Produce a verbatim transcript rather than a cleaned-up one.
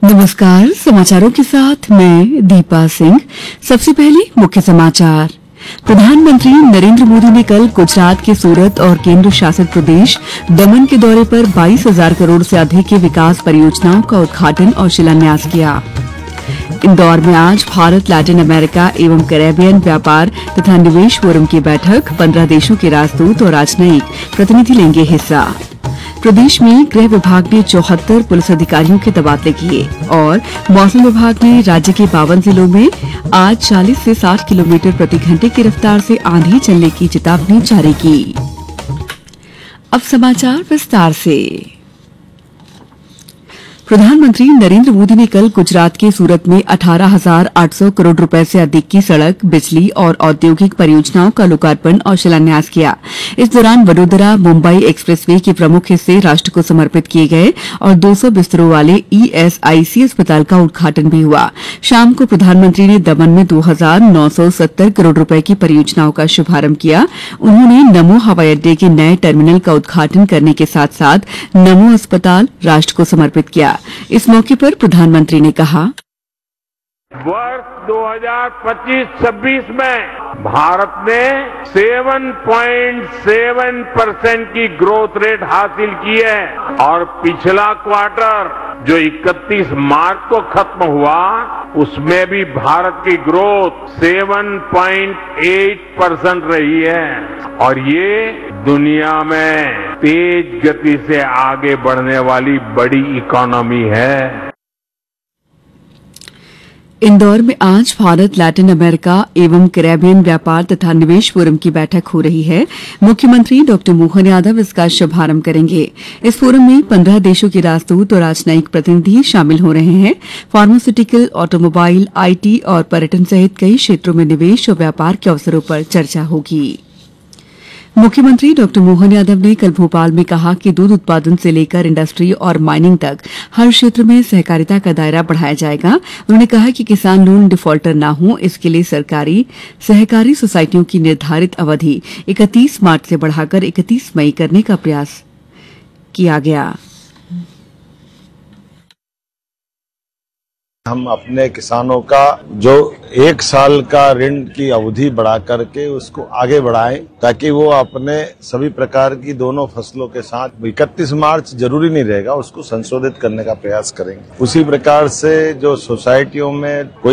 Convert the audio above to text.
नमस्कार, समाचारों के साथ मैं दीपा सिंह। सबसे पहले मुख्य समाचार। प्रधानमंत्री नरेंद्र मोदी ने कल गुजरात के सूरत और केंद्र शासित प्रदेश दमन के दौरे पर बाईस हजार करोड़ से अधिक की विकास परियोजनाओं का उद्घाटन और शिलान्यास किया। इंदौर में आज भारत लैटिन अमेरिका एवं कैरेबियन व्यापार तथा निवेश फोरम की बैठक, पंद्रह देशों के राजदूत और राजनयिक प्रतिनिधि लेंगे हिस्सा। प्रदेश में गृह विभाग ने चौहत्तर पुलिस अधिकारियों के तबादले किए और मौसम विभाग ने राज्य के बावन जिलों में आज चालीस से साठ किलोमीटर प्रति घंटे की रफ्तार से आंधी चलने की चेतावनी जारी की। अब समाचार विस्तार से। प्रधानमंत्री नरेंद्र मोदी ने कल गुजरात के सूरत में अठारह हजार आठ सौ करोड़ रुपए से अधिक की सड़क, बिजली और औद्योगिक परियोजनाओं का लोकार्पण और शिलान्यास किया। इस दौरान वडोदरा मुंबई एक्सप्रेसवे के प्रमुख हिस्से राष्ट्र को समर्पित किए गए और दो सौ बिस्तरों वाले ईएसआईसी अस्पताल का उद्घाटन भी हुआ। शाम को प्रधानमंत्री ने दमन में दो हजार नौ सौ सत्तर करोड़ रुपए की परियोजनाओं का शुभारंभ किया। उन्होंने नमो हवाई अड्डे के नए टर्मिनल का उद्घाटन करने के साथ साथ नमो अस्पताल राष्ट्र को समर्पित किया। इस मौके पर प्रधानमंत्री ने कहा, वर्ष दो हजार पच्चीस छब्बीस में भारत ने सात पॉइंट सात परसेंट की ग्रोथ रेट हासिल की है और पिछला क्वार्टर जो इकतीस मार्च को खत्म हुआ उसमें भी भारत की ग्रोथ सात पॉइंट आठ परसेंट रही है और ये दुनिया में तेज गति से आगे बढ़ने वाली बड़ी इकोनॉमी है। इंदौर में आज भारत लैटिन अमेरिका एवं कैरेबियन व्यापार तथा निवेश फोरम की बैठक हो रही है। मुख्यमंत्री डॉक्टर मोहन यादव इसका शुभारंभ करेंगे। इस फोरम में पंद्रह देशों के राजदूत और राजनयिक प्रतिनिधि शामिल हो रहे हैं। फार्मास्यूटिकल, ऑटोमोबाइल, आईटी और पर्यटन सहित कई क्षेत्रों में निवेश और व्यापार के अवसरों पर चर्चा होगी। मुख्यमंत्री डॉक्टर मोहन यादव ने कल भोपाल में कहा कि दूध उत्पादन से लेकर इंडस्ट्री और माइनिंग तक हर क्षेत्र में सहकारिता का दायरा बढ़ाया जाएगा। उन्होंने कहा कि किसान लोन डिफॉल्टर न हो, इसके लिए सरकारी सहकारी सोसाइटियों की निर्धारित अवधि इकतीस मार्च से बढ़ाकर इकतीस मई करने का प्रयास किया गया। हम अपने किसानों का जो एक साल का ऋण की अवधि बढ़ा करके उसको आगे बढ़ाएं ताकि वो अपने सभी प्रकार की दोनों फसलों के साथ इकतीस मार्च जरूरी नहीं रहेगा, उसको संशोधित करने का प्रयास करेंगे। उसी प्रकार से जो सोसाइटियों में कोई